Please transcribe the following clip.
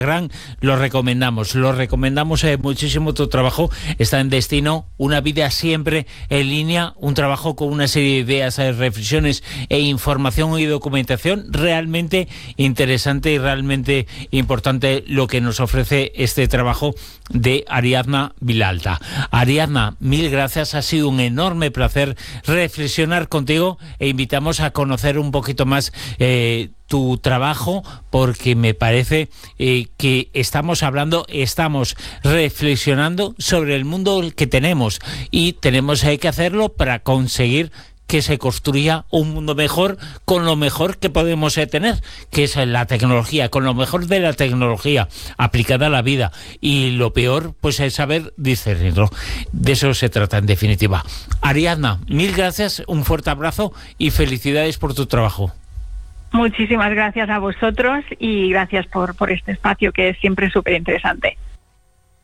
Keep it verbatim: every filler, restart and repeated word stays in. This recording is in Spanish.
Gran, lo recomendamos, lo recomendamos eh, muchísimo. Tu trabajo está en Destino, una vida siempre en línea, un trabajo con una serie de ideas, eh, reflexiones e información y documentación realmente interesante y realmente importante lo que nos ofrece este trabajo de Ariadna Vilalta. Ariadna, mil gracias, ha sido un enorme placer reflexionar contigo e invitamos a conocer un poquito más eh, tu trabajo, porque me parece eh, que estamos hablando, estamos reflexionando sobre el mundo que tenemos y tenemos eh, que hacerlo para conseguir que se construya un mundo mejor con lo mejor que podemos eh, tener, que es la tecnología, con lo mejor de la tecnología aplicada a la vida, y lo peor pues es saber discernirlo. De eso se trata en definitiva. Ariadna, mil gracias, un fuerte abrazo y felicidades por tu trabajo. Muchísimas gracias a vosotros y gracias por, por este espacio que es siempre súper interesante.